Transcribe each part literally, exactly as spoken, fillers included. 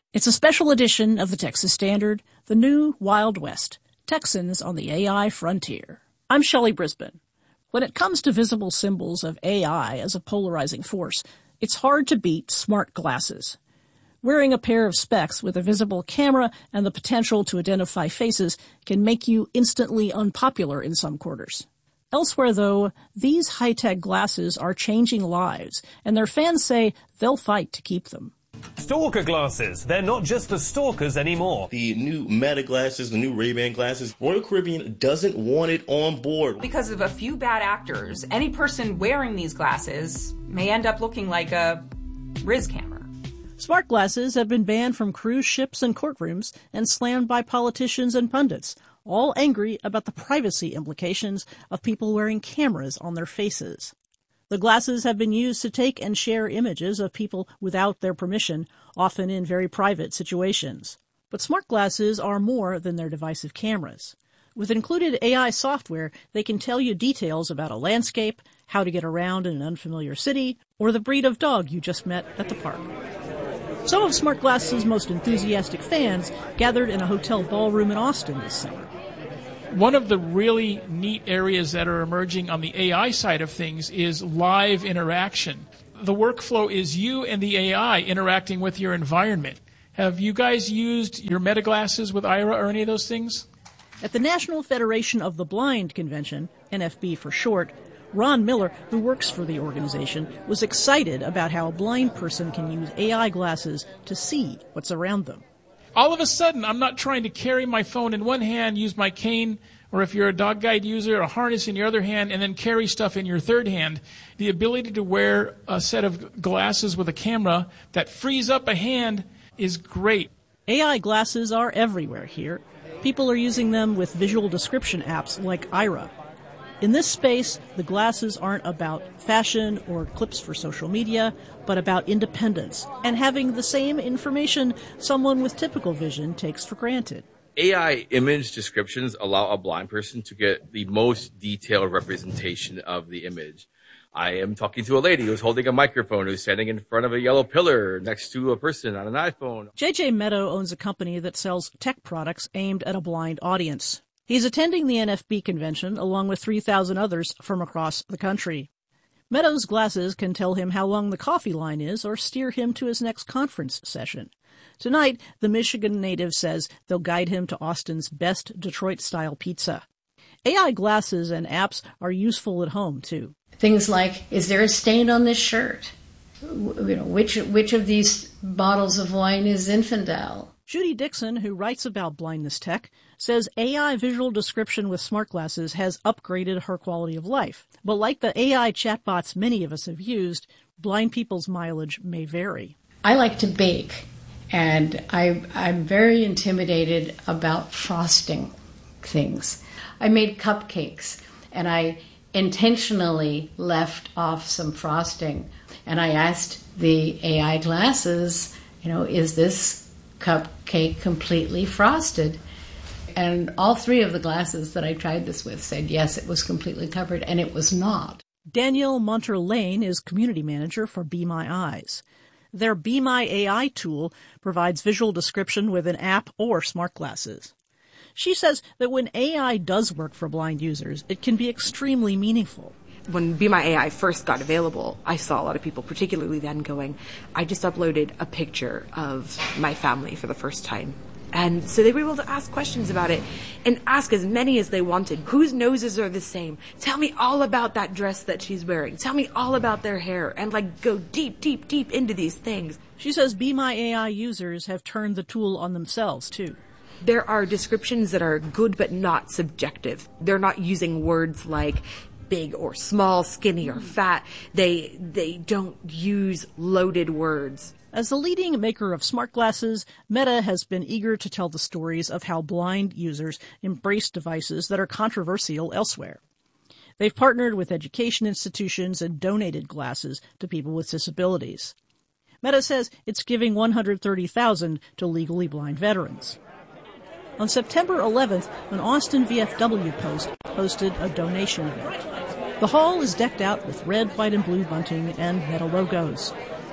It's a special edition of the Texas Standard, the new Wild West, Texans on the A I frontier. I'm Shelley Brisbane. When it comes to visible symbols of A I as a polarizing force, it's hard to beat smart glasses. Wearing a pair of specs with a visible camera and the potential to identify faces can make you instantly unpopular in some quarters. Elsewhere, though, these high-tech glasses are changing lives, and their fans say they'll fight to keep them. Stalker glasses. They're not just the stalkers anymore. The new Meta glasses, the new Ray-Ban glasses, Royal Caribbean doesn't want it on board. Because of a few bad actors, any person wearing these glasses may end up looking like a Riz camera. Smart glasses have been banned from cruise ships and courtrooms and slammed by politicians and pundits, all angry about the privacy implications of people wearing cameras on their faces. The glasses have been used to take and share images of people without their permission, often in very private situations. But smart glasses are more than their divisive cameras. With included A I software, they can tell you details about a landscape, how to get around in an unfamiliar city, or the breed of dog you just met at the park. Some of Smart Glasses' most enthusiastic fans gathered in a hotel ballroom in Austin this summer. One of the really neat areas that are emerging on the A I side of things is live interaction. The workflow is you and the A I interacting with your environment. Have you guys used your Meta glasses with Aira or any of those things? At the National Federation of the Blind convention, N F B for short, Ron Miller, who works for the organization, was excited about how a blind person can use A I glasses to see what's around them. All of a sudden, I'm not trying to carry my phone in one hand, use my cane, or if you're a dog guide user, a harness in your other hand, and then carry stuff in your third hand. The ability to wear a set of glasses with a camera that frees up a hand is great. A I glasses are everywhere here. People are using them with visual description apps like Aira. In this space, the glasses aren't about fashion or clips for social media, but about independence and having the same information someone with typical vision takes for granted. A I image descriptions allow a blind person to get the most detailed representation of the image. I am talking to a lady who's holding a microphone who's standing in front of a yellow pillar next to a person on an iPhone. J J Meadow owns a company that sells tech products aimed at a blind audience. He's attending the N F B convention along with three thousand others from across the country. Meadows' glasses can tell him how long the coffee line is or steer him to his next conference session. Tonight, the Michigan native says they'll guide him to Austin's best Detroit-style pizza. A I glasses and apps are useful at home, too. Things like, is there a stain on this shirt? You know, which which of these bottles of wine is Zinfandel? Judy Dixon, who writes about blindness tech, says A I visual description with smart glasses has upgraded her quality of life. But like the A I chatbots many of us have used, blind people's mileage may vary. I like to bake, and I, I'm very intimidated about frosting things. I made cupcakes, and I intentionally left off some frosting. And I asked the A I glasses, you know, is this cupcake completely frosted? And all three of the glasses that I tried this with said, yes, it was completely covered, and it was not. Danielle Monter-Lane is community manager for Be My Eyes. Their Be My A I tool provides visual description with an app or smart glasses. She says that when A I does work for blind users, it can be extremely meaningful. When Be My A I first got available, I saw a lot of people, particularly then, going, I just uploaded a picture of my family for the first time. And so they were able to ask questions about it and ask as many as they wanted. Whose noses are the same? Tell me all about that dress that she's wearing. Tell me all about their hair, and like go deep, deep, deep into these things. She says Be My A I users have turned the tool on themselves, too. There are descriptions that are good but not subjective. They're not using words like big or small, skinny or fat. They they don't use loaded words. As the leading maker of smart glasses, Meta has been eager to tell the stories of how blind users embrace devices that are controversial elsewhere. They've partnered with education institutions and donated glasses to people with disabilities. Meta says it's giving one hundred thirty thousand dollars to legally blind veterans. On September eleventh, an Austin V F W Post hosted a donation event. The hall is decked out with red, white, and blue bunting and Meta logos.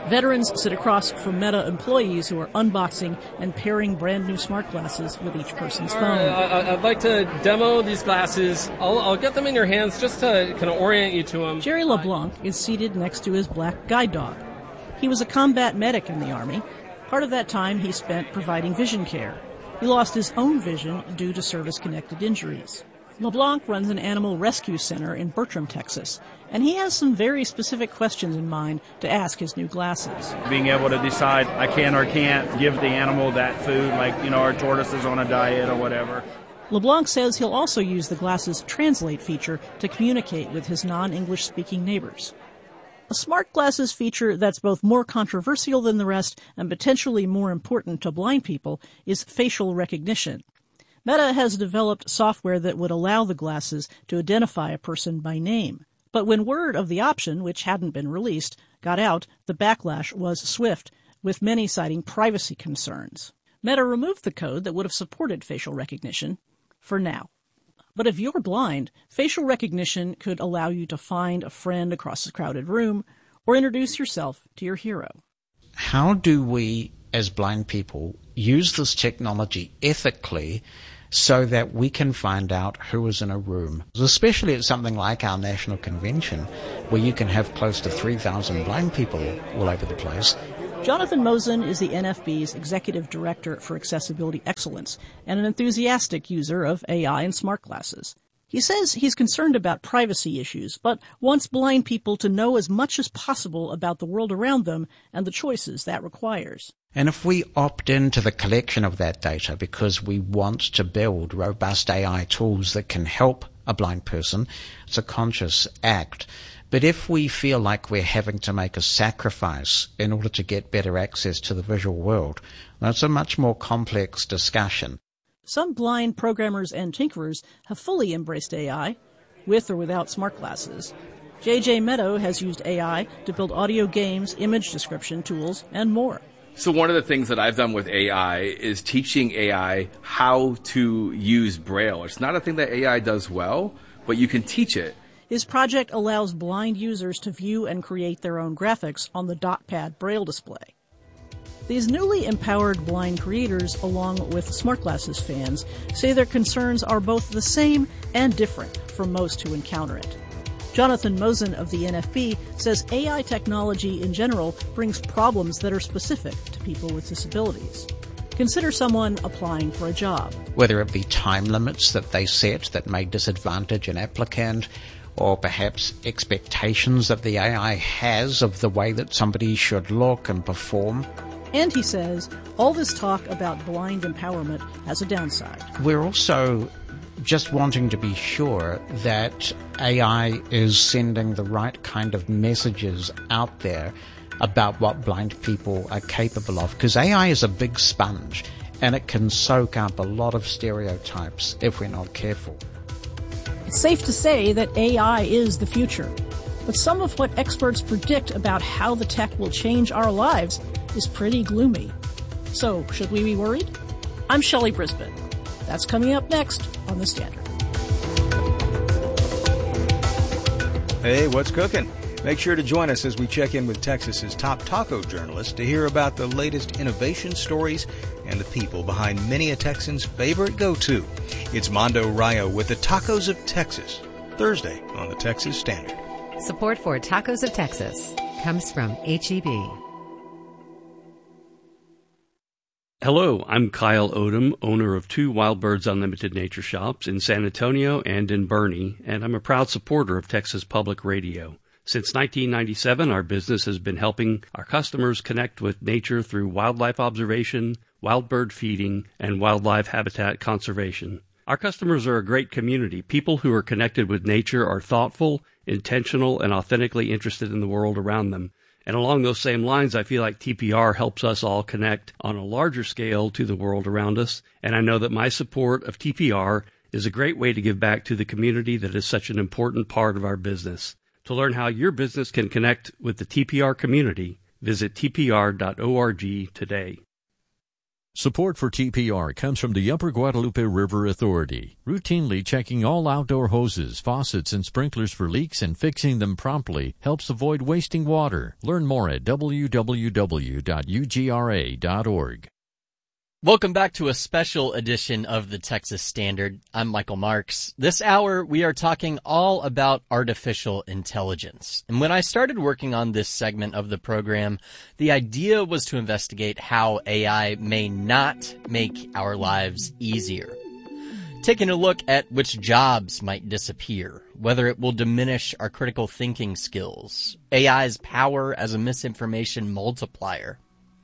Veterans sit across from Meta employees who are unboxing and pairing brand new smart glasses with each person's phone. I, I'd like to demo these glasses. I'll, I'll get them in your hands just to kind of orient you to them. Jerry LeBlanc is seated next to his black guide dog. He was a combat medic in the Army. Part of that time he spent providing vision care. He lost his own vision due to service-connected injuries. LeBlanc runs an animal rescue center in Bertram, Texas, and he has some very specific questions in mind to ask his new glasses. Being able to decide I can or can't give the animal that food, like, you know, our tortoise is on a diet or whatever. LeBlanc says he'll also use the glasses' translate feature to communicate with his non-English speaking neighbors. A smart glasses feature that's both more controversial than the rest and potentially more important to blind people is facial recognition. Meta has developed software that would allow the glasses to identify a person by name. But when word of the option, which hadn't been released, got out, the backlash was swift, with many citing privacy concerns. Meta removed the code that would have supported facial recognition, for now. But if you're blind, facial recognition could allow you to find a friend across a crowded room or introduce yourself to your hero. How do we, as blind people, use this technology ethically so that we can find out who is in a room, especially at something like our national convention, where you can have close to three thousand blind people all over the place? Jonathan Mosen is the N F B's Executive Director for Accessibility Excellence and an enthusiastic user of A I and smart glasses. He says he's concerned about privacy issues, but wants blind people to know as much as possible about the world around them and the choices that requires. And if we opt into the collection of that data because we want to build robust A I tools that can help a blind person, it's a conscious act. But if we feel like we're having to make a sacrifice in order to get better access to the visual world, that's a much more complex discussion. Some blind programmers and tinkerers have fully embraced A I, with or without smart glasses. J J Meadow has used A I to build audio games, image description tools, and more. So one of the things that I've done with A I is teaching A I how to use Braille. It's not a thing that A I does well, but you can teach it. His project allows blind users to view and create their own graphics on the DotPad Braille display. These newly empowered blind creators, along with smart glasses fans, say their concerns are both the same and different for most who encounter it. Jonathan Mosen of the N F B says A I technology in general brings problems that are specific to people with disabilities. Consider someone applying for a job. Whether it be time limits that they set that may disadvantage an applicant, or perhaps expectations that the A I has of the way that somebody should look and perform. And he says, all this talk about blind empowerment has a downside. We're also just wanting to be sure that A I is sending the right kind of messages out there about what blind people are capable of. Because A I is a big sponge, and it can soak up a lot of stereotypes if we're not careful. It's safe to say that A I is the future. But some of what experts predict about how the tech will change our lives is pretty gloomy. So, should we be worried? I'm Shelley Brisbane. That's coming up next on The Standard. Hey, what's cooking? Make sure to join us as we check in with Texas's top taco journalists to hear about the latest innovation stories and the people behind many a Texan's favorite go-to. It's Mondo Rayo with the Tacos of Texas, Thursday on the Texas Standard. Support for Tacos of Texas comes from H E B. Hello, I'm Kyle Odom, owner of two Wild Birds Unlimited Nature Shops in San Antonio and in Boerne, and I'm a proud supporter of Texas Public Radio. Since nineteen ninety-seven, our business has been helping our customers connect with nature through wildlife observation, wild bird feeding, and wildlife habitat conservation. Our customers are a great community. People who are connected with nature are thoughtful, intentional, and authentically interested in the world around them. And along those same lines, I feel like T P R helps us all connect on a larger scale to the world around us. And I know that my support of T P R is a great way to give back to the community that is such an important part of our business. To learn how your business can connect with the T P R community, visit T P R dot org today. Support for T P R comes from the Upper Guadalupe River Authority, routinely checking all outdoor hoses, faucets, and sprinklers for leaks and fixing them promptly helps avoid wasting water. Learn more at w w w dot u g r a dot org. Welcome back to a special edition of the Texas Standard. I'm Michael Marks. This hour, we are talking all about artificial intelligence. And when I started working on this segment of the program, the idea was to investigate how A I may not make our lives easier. Taking a look at which jobs might disappear, whether it will diminish our critical thinking skills, A I's power as a misinformation multiplier.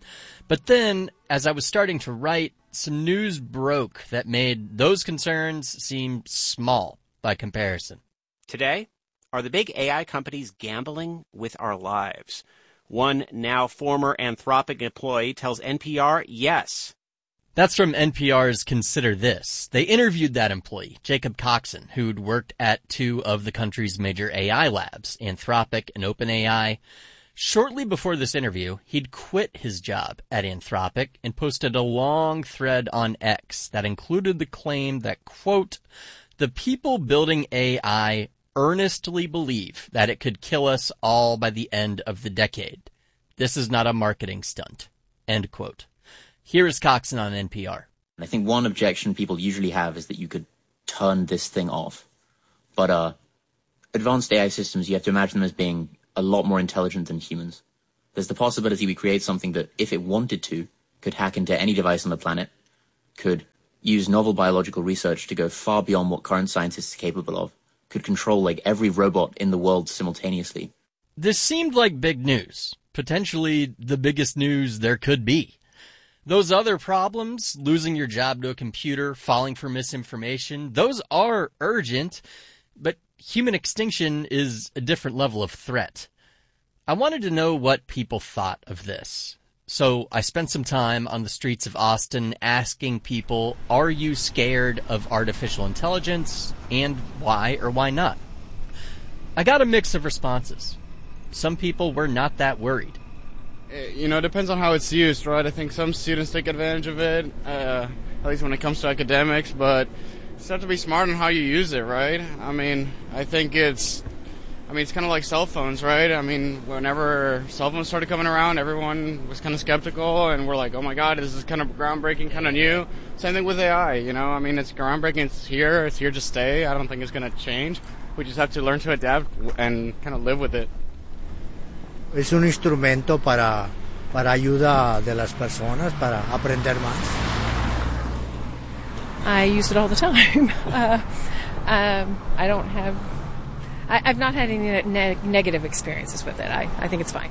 But then, as I was starting to write, some news broke that made those concerns seem small by comparison. Today, are the big A I companies gambling with our lives? One now former Anthropic employee tells N P R yes. That's from N P R's Consider This. They interviewed that employee, Jacob Coxon, who'd worked at two of the country's major A I labs, Anthropic and OpenAI. Shortly before this interview, he'd quit his job at Anthropic and posted a long thread on X that included the claim that, quote, the people building A I earnestly believe that it could kill us all by the end of the decade. This is not a marketing stunt, end quote. Here is Coxon on N P R. I think one objection people usually have is that you could turn this thing off. But uh, advanced A I systems, you have to imagine them as being a lot more intelligent than humans. There's the possibility we create something that, if it wanted to, could hack into any device on the planet, could use novel biological research to go far beyond what current scientists are capable of, could control like every robot in the world simultaneously. This seemed like big news, potentially the biggest news there could be. Those other problems, losing your job to a computer, falling for misinformation, those are urgent, but human extinction is a different level of threat. I wanted to know what people thought of this. So I spent some time on the streets of Austin asking people, are you scared of artificial intelligence, and why or why not? I got a mix of responses. Some people were not that worried. You know, it depends on how it's used, right? I think some students take advantage of it, uh, at least when it comes to academics, but you have to be smart on how you use it, right? I mean, I think it's, I mean, it's kind of like cell phones, right? I mean, whenever cell phones started coming around, everyone was kind of skeptical, and we're like, oh my God, this is kind of groundbreaking, kind of new. Same thing with A I, you know? I mean, it's groundbreaking, it's here, it's here to stay. I don't think it's going to change. We just have to learn to adapt and kind of live with it. Es un instrumento para, para ayuda de las personas, para aprender más. I use it all the time. uh, um, I don't have... I, I've not had any ne- negative experiences with it. I, I think it's fine.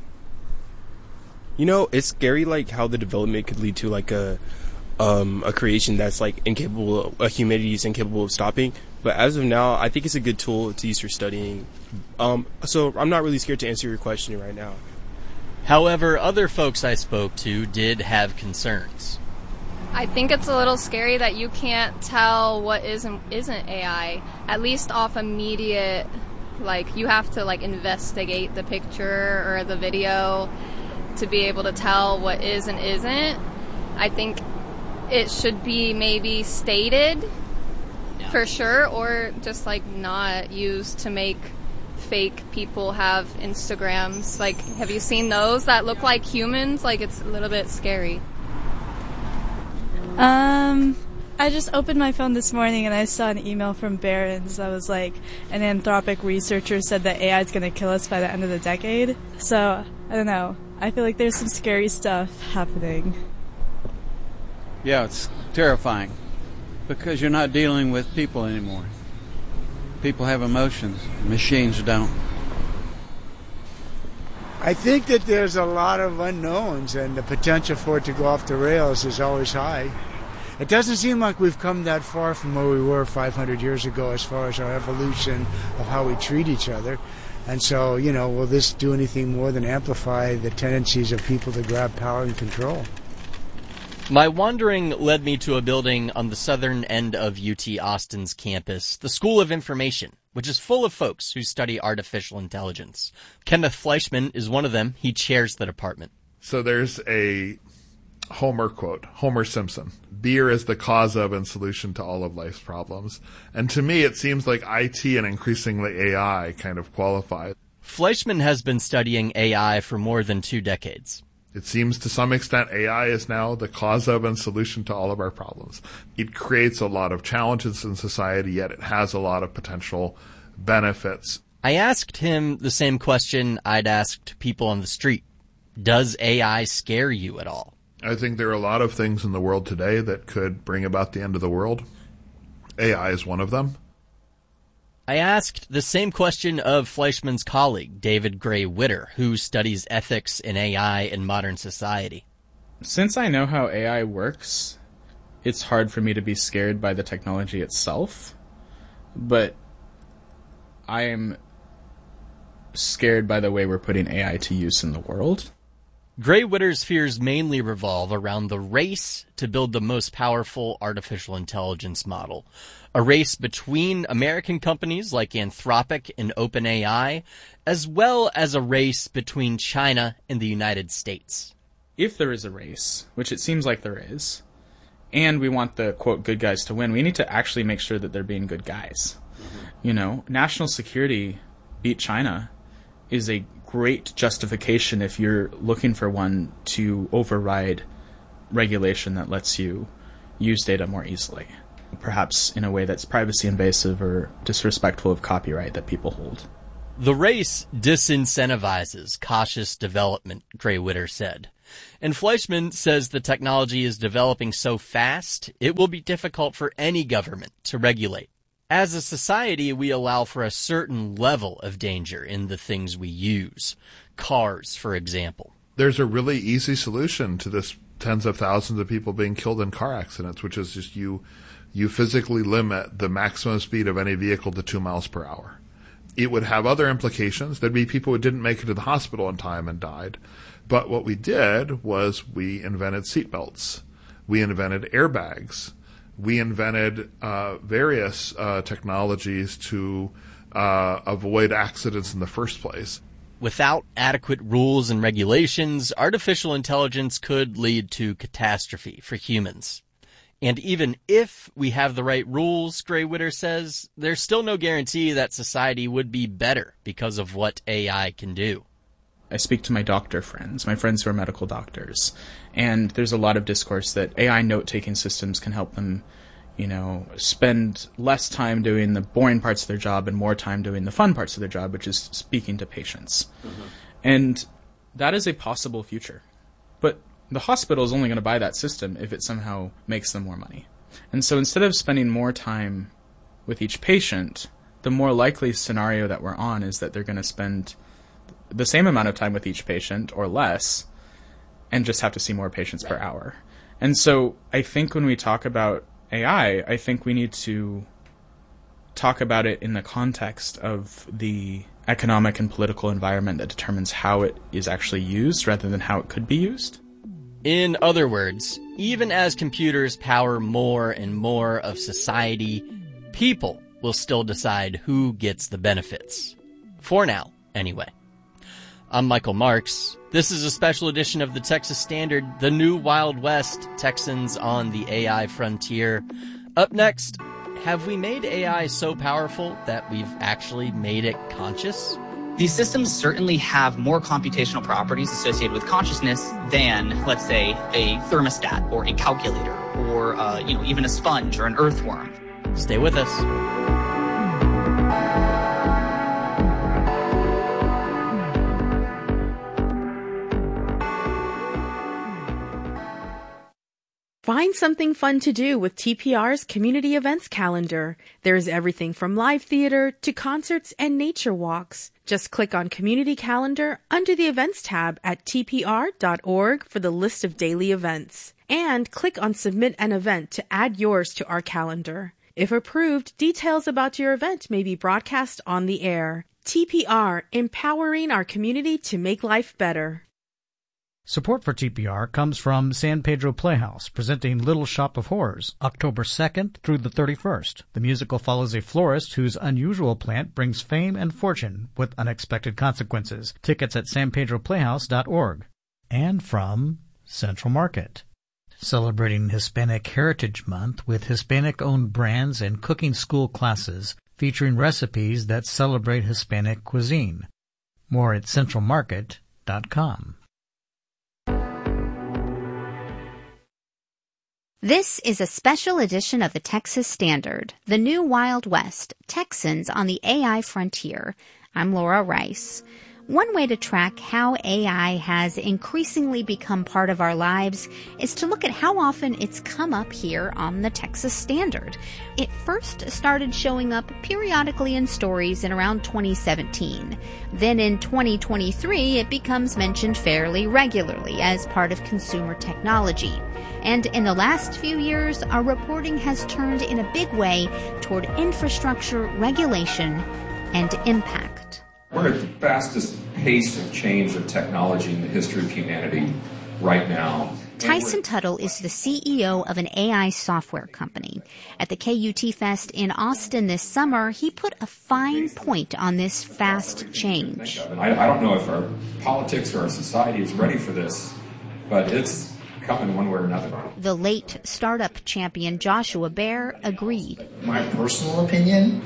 You know, it's scary, like, how the development could lead to, like, a um, a creation that's, like, incapable of... Uh, humanity is incapable of stopping. But as of now, I think it's a good tool to use for studying. Um, so I'm not really scared to answer your question right now. However, other folks I spoke to did have concerns. I think it's a little scary that you can't tell what is and isn't A I, at least off immediate, like, you have to, like, investigate the picture or the video to be able to tell what is and isn't. I think it should be maybe stated yeah. for sure, or just, like, not used to make fake people have Instagrams. Like, have you seen those that look like humans? Like, it's a little bit scary. Um, I just opened my phone this morning and I saw an email from Barron's that was like, an Anthropic researcher said that A I is going to kill us by the end of the decade. So, I don't know. I feel like there's some scary stuff happening. Yeah, it's terrifying because you're not dealing with people anymore. People have emotions. Machines don't. I think that there's a lot of unknowns, and the potential for it to go off the rails is always high. It doesn't seem like we've come that far from where we were five hundred years ago as far as our evolution of how we treat each other. And so, you know, will this do anything more than amplify the tendencies of people to grab power and control? My wandering led me to a building on the southern end of U T Austin's campus, the School of Information, which is full of folks who study artificial intelligence. Kenneth Fleischman is one of them. He chairs the department. So there's a Homer quote, Homer Simpson. Beer is the cause of and solution to all of life's problems. And to me, it seems like I T and increasingly A I kind of qualify. Fleischman has been studying A I for more than two decades. It seems to some extent A I is now the cause of and solution to all of our problems. It creates a lot of challenges in society, yet it has a lot of potential benefits. I asked him the same question I'd asked people on the street. Does A I scare you at all? I think there are a lot of things in the world today that could bring about the end of the world. A I is one of them. I asked the same question of Fleischman's colleague, David Gray Witter, who studies ethics in A I in modern society. Since I know how A I works, it's hard for me to be scared by the technology itself, but I am scared by the way we're putting A I to use in the world. Gray Witter's fears mainly revolve around the race to build the most powerful artificial intelligence model. A race between American companies like Anthropic and OpenAI, as well as a race between China and the United States. If there is a race, which it seems like there is, and we want the, quote, good guys to win, we need to actually make sure that they're being good guys. Mm-hmm. You know, national security beat China is a great justification if you're looking for one to override regulation that lets you use data more easily, perhaps in a way that's privacy invasive or disrespectful of copyright that people hold. The race disincentivizes cautious development, Gray Witter said. And Fleischman says the technology is developing so fast, it will be difficult for any government to regulate. As a society, we allow for a certain level of danger in the things we use. Cars, for example. There's a really easy solution to this tens of thousands of people being killed in car accidents, which is just you you physically limit the maximum speed of any vehicle to two miles per hour. It would have other implications. There'd be people who didn't make it to the hospital in time and died. But what we did was we invented seatbelts. We invented airbags. We invented uh, various uh, technologies to uh, avoid accidents in the first place. Without adequate rules and regulations, artificial intelligence could lead to catastrophe for humans. And even if we have the right rules, Gray Witter says, there's still no guarantee that society would be better because of what A I can do. I speak to my doctor friends, my friends who are medical doctors, and there's a lot of discourse that A I note-taking systems can help them, you know, spend less time doing the boring parts of their job and more time doing the fun parts of their job, which is speaking to patients. Mm-hmm. And that is a possible future. But the hospital is only going to buy that system if it somehow makes them more money. And so instead of spending more time with each patient, the more likely scenario that we're on is that they're going to spend the same amount of time with each patient or less and just have to see more patients per hour. And so I think when we talk about A I, I think we need to talk about it in the context of the economic and political environment that determines how it is actually used rather than how it could be used. In other words, even as computers power more and more of society, people will still decide who gets the benefits. For now, anyway. I'm Michael Marks. This is a special edition of the Texas Standard, the new Wild West, Texans on the A I frontier. Up next, have we made A I so powerful that we've actually made it conscious? These systems certainly have more computational properties associated with consciousness than, let's say, a thermostat or a calculator or, uh, you know, even a sponge or an earthworm. Stay with us. Find something fun to do with T P R's community events calendar. There's everything from live theater to concerts and nature walks. Just click on Community Calendar under the Events tab at T P R dot org for the list of daily events. And click on Submit an Event to add yours to our calendar. If approved, details about your event may be broadcast on the air. T P R, empowering our community to make life better. Support for T P R comes from San Pedro Playhouse, presenting Little Shop of Horrors, October second through the thirty-first. The musical follows a florist whose unusual plant brings fame and fortune with unexpected consequences. Tickets at san pedro playhouse dot org. And from Central Market. celebrating Hispanic Heritage Month with Hispanic-owned brands and cooking school classes featuring recipes that celebrate Hispanic cuisine. More at central market dot com. This is a special edition of the Texas Standard, the new Wild West, Texans on the A I frontier. I'm Laura Rice. One way to track how A I has increasingly become part of our lives is to look at how often it's come up here on the Texas Standard. It first started showing up periodically in stories in around twenty seventeen. Then in twenty twenty-three, it becomes mentioned fairly regularly as part of consumer technology. And in the last few years, our reporting has turned in a big way toward infrastructure, regulation, and impact. We're at the fastest pace of change of technology in the history of humanity right now. Tyson Tuttle is the C E O of an A I software company. At the K U T Fest in Austin this summer, he put a fine point on this fast change. I, I don't know if our politics or our society is ready for this, but it's coming one way or another. The late startup champion Joshua Baer agreed. My personal opinion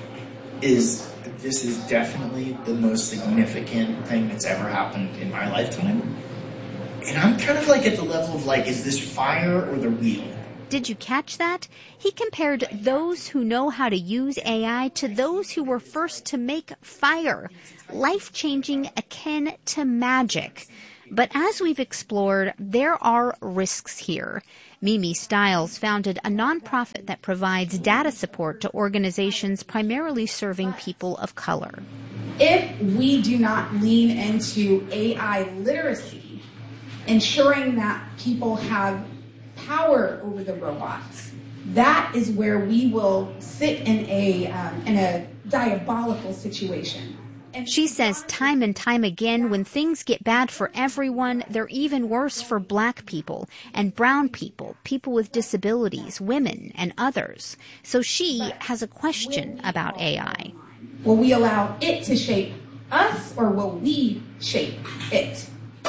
is this is definitely the most significant thing that's ever happened in my lifetime. And I'm kind of like at the level of like, is this fire or the wheel? Did you catch that? He compared those who know how to use A I to those who were first to make fire. Life-changing, akin to magic. But as we've explored, there are risks here. Mimi Stiles founded a nonprofit that provides data support to organizations primarily serving people of color. If we do not lean into A I literacy, ensuring that people have power over the robots, that is where we will sit in a um, in a diabolical situation. She says time and time again, when things get bad for everyone, they're even worse for black people and brown people, people with disabilities, women, and others. So she has a question about A I. Will we allow it to shape us, or will we shape it?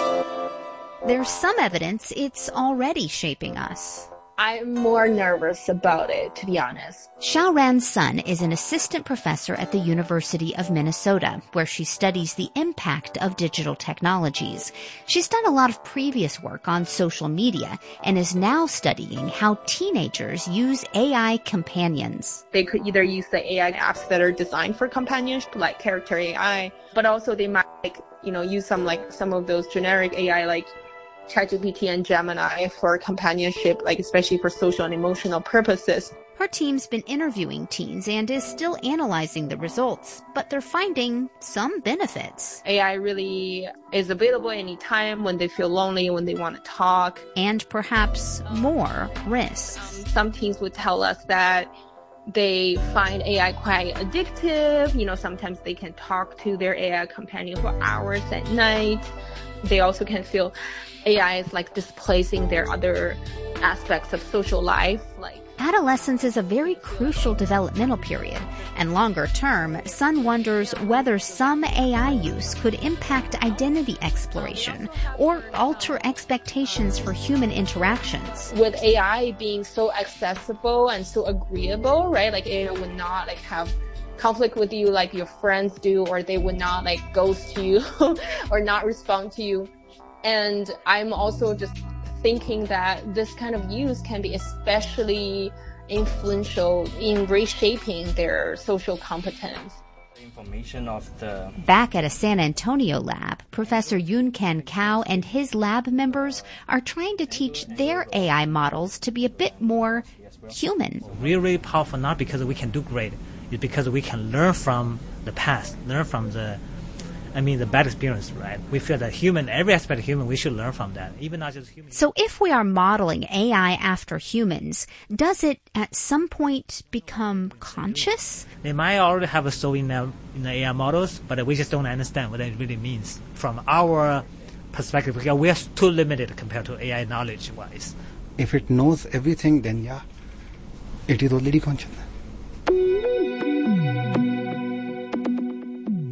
There's some evidence it's already shaping us. I'm more nervous about it, to be honest. Xiaoran Sun is an assistant professor at the University of Minnesota, where she studies the impact of digital technologies. She's done a lot of previous work on social media and is now studying how teenagers use A I companions. They could either use the A I apps that are designed for companionship, like Character A I, but also they might, like, you know, use some like some of those generic A I, like ChatGPT and Gemini, for companionship, like especially for social and emotional purposes. Her team's been interviewing teens and is still analyzing the results, but they're finding some benefits. A I really is available anytime when they feel lonely, when they want to talk. And perhaps more risks. Um, some teens would tell us that they find A I quite addictive. You know, sometimes they can talk to their A I companion for hours at night. They also can feel A I is like displacing their other aspects of social life. Like adolescence is a very crucial developmental period, and longer term, Sun wonders whether some A I use could impact identity exploration or alter expectations for human interactions. With A I being so accessible and so agreeable, right? Like A I would not like have conflict with you like your friends do, or they would not like ghost you or not respond to you. And I'm also just thinking that this kind of use can be especially influential in reshaping their social competence. Information of the Back at a San Antonio lab, Professor Yun Can Kao and his lab members are trying to teach their A I models to be a bit more human. Really, really powerful, not because we can do great, it's because we can learn from the past, learn from the I mean, the bad experience, right? We feel that human, every aspect of human, we should learn from that, even not just human. So if we are modeling A I after humans, does it at some point become conscious? They might already have a soul in the, in the A I models, but we just don't understand what it really means from our perspective, because we are too limited compared to A I knowledge-wise. If it knows everything, then yeah, it is already conscious.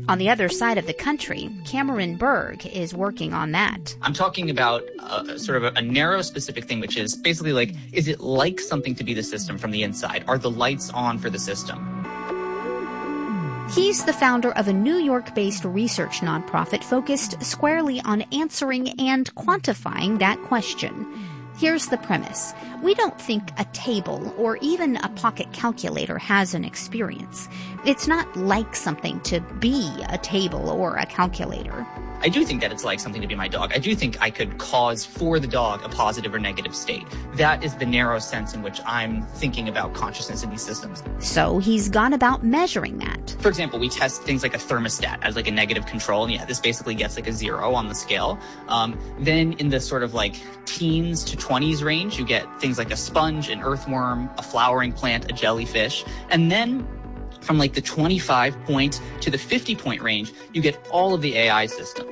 On the other side of the country, Cameron Berg is working on that. I'm talking about uh, sort of a, a narrow specific thing, which is basically like, is it like something to be the system from the inside? Are the lights on for the system? He's the founder of a New York-based research nonprofit focused squarely on answering and quantifying that question. Here's the premise. We don't think a table or even a pocket calculator has an experience. It's not like something to be a table or a calculator. I do think that it's like something to be my dog. I do think I could cause for the dog a positive or negative state. That is the narrow sense in which I'm thinking about consciousness in these systems. So he's gone about measuring that. For example, we test things like a thermostat as like a negative control. And yeah, this basically gets like a zero on the scale. Um, then in the sort of like teens to twenties range, you get things like a sponge, an earthworm, a flowering plant, a jellyfish. And then from like the twenty-five point to the fifty point range, you get all of the A I system.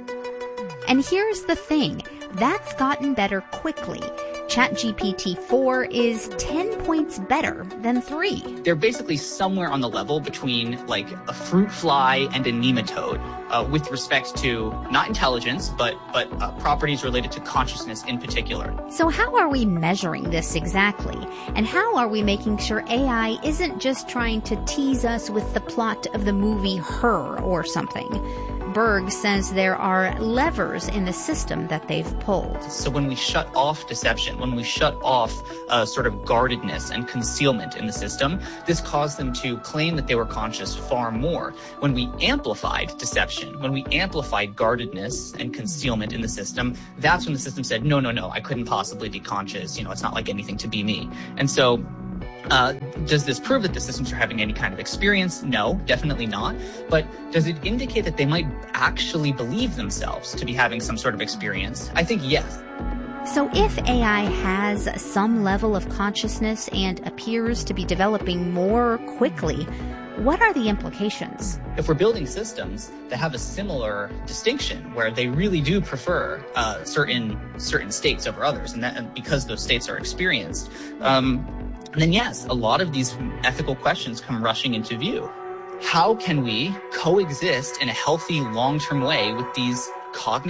And here's the thing, that's gotten better quickly. ChatGPT four is ten points better than three. They're basically somewhere on the level between like a fruit fly and a nematode uh, with respect to not intelligence, but, but uh, properties related to consciousness in particular. So how are we measuring this exactly? And how are we making sure A I isn't just trying to tease us with the plot of the movie Her or something? Berg says there are levers in the system that they've pulled. So when we shut off deception, when we shut off uh, sort of guardedness and concealment in the system, this caused them to claim that they were conscious far more. When we amplified deception, when we amplified guardedness and concealment in the system, that's when the system said, no, no, no, I couldn't possibly be conscious. You know, it's not like anything to be me. And so Uh, does this prove that the systems are having any kind of experience? No, definitely not. But does it indicate that they might actually believe themselves to be having some sort of experience? I think yes. So if A I has some level of consciousness and appears to be developing more quickly, what are the implications? If we're building systems that have a similar distinction where they really do prefer uh, certain certain states over others, and that and because those states are experienced, um, then yes, a lot of these ethical questions come rushing into view. How can we coexist in a healthy, long-term way with these cognitive